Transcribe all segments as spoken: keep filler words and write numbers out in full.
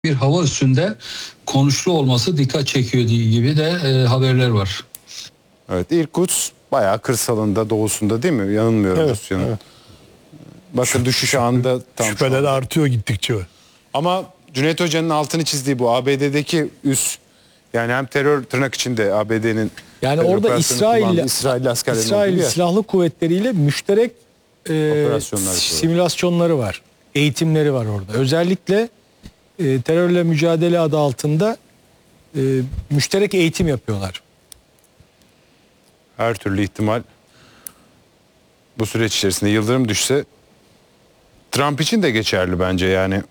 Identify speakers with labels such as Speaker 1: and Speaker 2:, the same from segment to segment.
Speaker 1: bir hava üstünde konuşlu olması dikkat çekiyor gibi de e, haberler var.
Speaker 2: Evet, İrkutsk bayağı kırsalında, doğusunda değil mi? Yanılmıyorum
Speaker 3: Evet,
Speaker 2: Rusya'nın.
Speaker 3: evet.
Speaker 2: Bakın düşüş anında tam şu
Speaker 3: Şüpheler
Speaker 2: anda.
Speaker 3: artıyor gittikçe.
Speaker 2: Ama Cüneyt Hoca'nın altını çizdiği bu A B D'deki üs, yani hem terör tırnak içinde A B D'nin
Speaker 4: Yani orada İsrail
Speaker 2: İsrail askerlerinin
Speaker 4: İsrail
Speaker 2: olduğu yer.
Speaker 4: silahlı kuvvetleriyle müşterek e,
Speaker 2: Operasyonlar
Speaker 4: simülasyonları var. Eğitimleri var orada. Özellikle e, terörle mücadele adı altında e, müşterek eğitim yapıyorlar.
Speaker 2: Her türlü ihtimal bu süreç içerisinde yıldırım düşse Trump için de geçerli bence yani.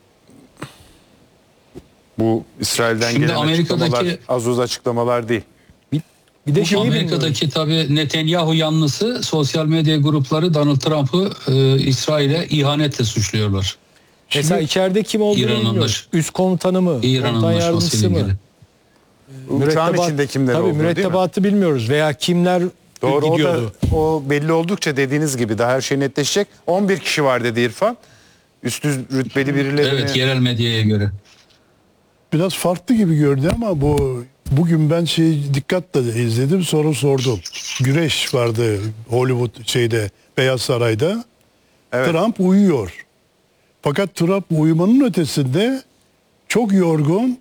Speaker 2: Bu İsrail'den
Speaker 1: Şimdi
Speaker 2: gelen
Speaker 1: Amerika'daki-
Speaker 2: açıklamalar az uz açıklamalar değil.
Speaker 4: Bir, bir de
Speaker 1: Bu
Speaker 4: şeyi bilmiyorum.
Speaker 1: Amerika'daki tabii Netanyahu yanlısı sosyal medya grupları Donald Trump'ı e, İsrail'e ihanetle suçluyorlar.
Speaker 4: Mesela içeride kim olduğunu
Speaker 1: İran'ın
Speaker 4: bilmiyoruz.
Speaker 1: da-
Speaker 4: Üst komutanı mı?
Speaker 1: İran
Speaker 4: Komutan
Speaker 1: anlaşmasıyla
Speaker 4: yardımcısı mı?
Speaker 1: ilgili.
Speaker 2: Uçağın
Speaker 4: Mürettebat-
Speaker 2: içinde kimler
Speaker 4: tabii
Speaker 2: olduğu değil mi?
Speaker 4: mürettebatı bilmiyoruz veya kimler
Speaker 2: Doğru, o, da,
Speaker 4: gidiyordu.
Speaker 2: o belli oldukça dediğiniz gibi daha her şey netleşecek. on bir kişi var dedi İrfan. Üst rütbeli birilerini...
Speaker 1: Evet, yerel medyaya göre.
Speaker 3: Biraz farklı gibi gördü ama bu bugün ben şey dikkatle izledim, soru sordum. Güreş vardı Hollywood şeyde, Beyaz Saray'da.
Speaker 2: Evet.
Speaker 3: Trump uyuyor. Fakat Trump uyumanın ötesinde çok yorgun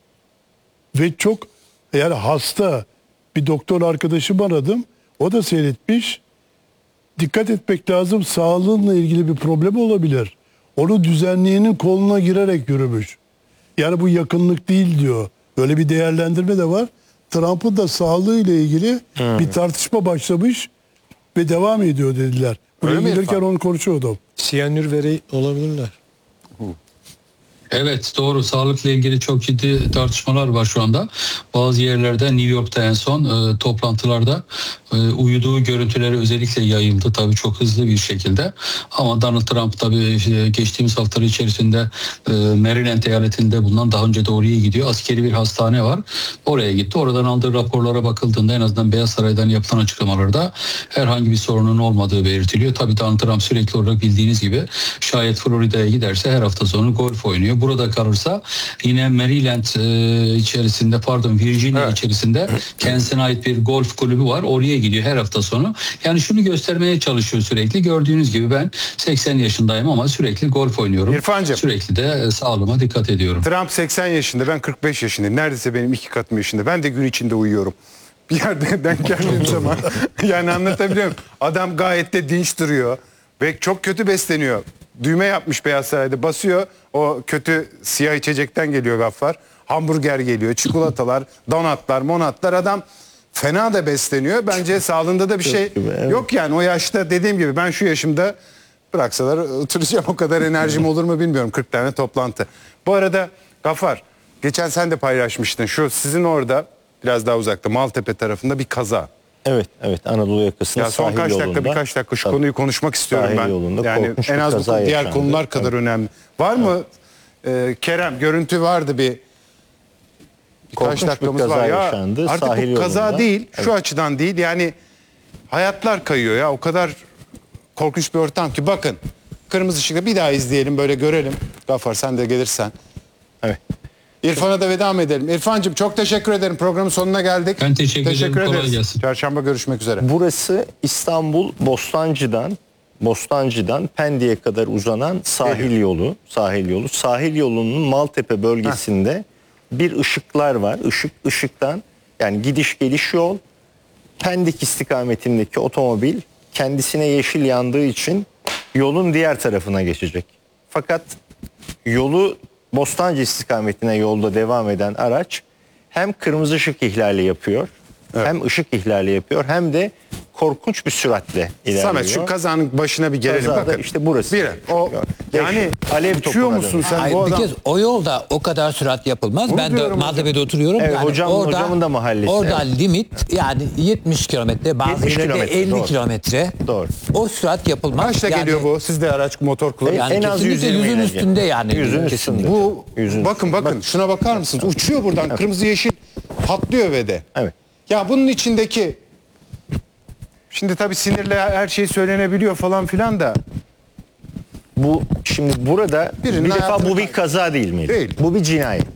Speaker 3: ve çok yani hasta bir doktor arkadaşım aradım. O da seyretmiş. Dikkat etmek lazım. Sağlığınla ilgili bir problem olabilir. Onu düzenleyenin koluna girerek yürümüş. Yani bu yakınlık değil diyor. Böyle bir değerlendirme de var. Trump'ın da sağlığıyla ilgili
Speaker 2: Hmm.
Speaker 3: bir tartışma başlamış ve devam ediyor dediler. Buraya
Speaker 2: Öyle mi
Speaker 3: gelirken
Speaker 2: İrfan?
Speaker 3: onu konuşuyordum.
Speaker 4: Siyanür veri olabilirler.
Speaker 1: Evet, doğru. Sağlıkla ilgili çok ciddi tartışmalar var şu anda. Bazı yerlerde, New York'ta en son e, toplantılarda e, uyuduğu görüntüleri özellikle yayıldı tabii çok hızlı bir şekilde. Ama Donald Trump tabii e, geçtiğimiz haftalar içerisinde e, Maryland eyaletinde bulunan, daha önce de oraya gidiyor. Askeri bir hastane var. Oraya gitti. Oradan aldığı raporlara bakıldığında en azından Beyaz Saray'dan yapılan açıklamalarda herhangi bir sorunun olmadığı belirtiliyor. Tabii Donald Trump sürekli olarak bildiğiniz gibi şayet Florida'ya giderse her hafta sonu golf oynuyor. Burada kalırsa yine Maryland e, içerisinde pardon Virginia
Speaker 2: Evet.
Speaker 1: içerisinde kendisine ait bir golf kulübü var. Oraya gidiyor her hafta sonu. Yani şunu göstermeye çalışıyor sürekli. Gördüğünüz gibi ben seksen yaşındayım ama sürekli golf oynuyorum.
Speaker 2: İrfancığım.
Speaker 1: Sürekli de e, sağlığıma dikkat ediyorum.
Speaker 2: Trump seksen yaşında, ben kırk beş yaşındayım. Neredeyse benim iki katım yaşında. Ben de gün içinde uyuyorum. Bir yerde denk geldiğim zaman yani anlatabiliyor muyum? Adam gayet de dinç duruyor ve çok kötü besleniyor. Düğme yapmış Beyaz Saray'da, basıyor, o kötü siyah içecekten geliyor Gaffar. Hamburger geliyor, çikolatalar, donatlar, monatlar, adam fena da besleniyor. Bence sağlığında da bir şey
Speaker 3: gibi, evet.
Speaker 2: yok yani. O yaşta dediğim gibi ben şu yaşımda bıraksalar oturacağım, o kadar enerjim olur mu bilmiyorum. kırk tane toplantı. Bu arada Gaffar, geçen sen de paylaşmıştın. Şu sizin orada biraz daha uzakta Maltepe tarafında bir kaza.
Speaker 5: Evet, evet, Anadolu yakasında
Speaker 2: Ya son
Speaker 5: sahil
Speaker 2: kaç dakika
Speaker 5: yolunda.
Speaker 2: birkaç dakika şu
Speaker 5: Tabii.
Speaker 2: konuyu konuşmak istiyorum
Speaker 5: Sahil
Speaker 2: ben.
Speaker 5: yolunda
Speaker 2: Yani
Speaker 5: korkunç
Speaker 2: en
Speaker 5: bir
Speaker 2: az bu
Speaker 5: kaza
Speaker 2: diğer
Speaker 5: yaşandı.
Speaker 2: konular kadar
Speaker 5: Evet.
Speaker 2: önemli. Var mı e, Kerem, görüntü vardı bir birkaç
Speaker 5: Korkunç bir
Speaker 2: dakikamız
Speaker 5: kaza
Speaker 2: var ya.
Speaker 5: yaşandı
Speaker 2: Artık
Speaker 5: sahil
Speaker 2: bu kaza
Speaker 5: yolunda.
Speaker 2: değil, şu
Speaker 5: Evet.
Speaker 2: açıdan değil. Yani hayatlar kayıyor ya, o kadar korkunç bir ortam ki. Bakın kırmızı ışıkta bir daha izleyelim, böyle görelim. Gaffar sen de gelirsen.
Speaker 5: Evet.
Speaker 2: İrfan'a da veda mı edelim? İrfan'cığım çok teşekkür ederim. Programın sonuna geldik.
Speaker 1: Ben teşekkür ederim. Kolay
Speaker 2: ederiz.
Speaker 1: gelsin.
Speaker 2: Çarşamba görüşmek üzere.
Speaker 5: Burası İstanbul Bostancı'dan Bostancı'dan Pendik'e kadar uzanan sahil yolu, sahil yolu. Sahil yolunun Maltepe bölgesinde bir ışıklar var. Işık ışıktan yani gidiş geliş yol. Pendik istikametindeki otomobil kendisine yeşil yandığı için yolun diğer tarafına geçecek. Fakat yolu Bostancı istikametine yolda devam eden araç hem kırmızı ışık ihlali yapıyor,
Speaker 2: Evet.
Speaker 5: hem ışık ihlali yapıyor, hem de korkunç bir süratle ilerliyor.
Speaker 2: Samet şu kazanın başına bir gelelim.
Speaker 5: Kazada
Speaker 2: Bakın.
Speaker 5: işte burası.
Speaker 2: Bir, o yani
Speaker 5: Alev
Speaker 2: uçuyor
Speaker 5: topuna
Speaker 2: musun
Speaker 5: dönüyor.
Speaker 2: sen
Speaker 6: Hayır,
Speaker 2: bu
Speaker 6: bir
Speaker 2: adam?
Speaker 6: kez o yolda o kadar sürat yapılmaz.
Speaker 2: Bunu
Speaker 6: Ben de
Speaker 2: diyorum
Speaker 6: Maltepe'de oturuyorum.
Speaker 5: Evet,
Speaker 6: yani
Speaker 5: hocam-
Speaker 6: orada,
Speaker 5: hocamın da mahallesi,
Speaker 6: Orada
Speaker 5: evet.
Speaker 6: limit yani yetmiş kilometre, bazı
Speaker 5: yetmiş
Speaker 6: yerlerde
Speaker 5: kilometre,
Speaker 6: elli
Speaker 5: doğru.
Speaker 6: kilometre.
Speaker 5: Doğru.
Speaker 6: O sürat yapılmaz.
Speaker 2: Kaçta
Speaker 6: yani,
Speaker 2: geliyor bu? Sizde araç motor kullanıyor.
Speaker 6: Yani
Speaker 5: En az
Speaker 6: kesinlikle
Speaker 5: yüz yirmi
Speaker 6: yüzün
Speaker 5: enerji.
Speaker 6: üstünde yani.
Speaker 5: Yüzün
Speaker 6: Kesinlikle.
Speaker 5: üstünde.
Speaker 2: Bu
Speaker 5: Yüzün
Speaker 2: bakın
Speaker 5: üstünde.
Speaker 2: bakın şuna bakar mısınız? Uçuyor buradan kırmızı yeşil patlıyor ve de.
Speaker 5: Evet.
Speaker 2: Ya bunun içindeki şimdi tabii sinirle her şey söylenebiliyor falan filan da
Speaker 5: Bu şimdi burada
Speaker 2: Birinin
Speaker 5: bir defa
Speaker 2: hayatını
Speaker 5: bu bir
Speaker 2: kay-
Speaker 5: kaza değil miydi?
Speaker 2: Değil.
Speaker 5: Bu bir cinayet.